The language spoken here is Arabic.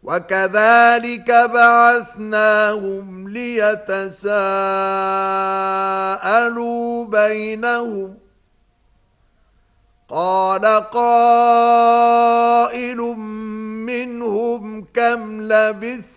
وكذلك بعثناهم ليتساءلوا بينهم قال قائل منهم كم لبثتم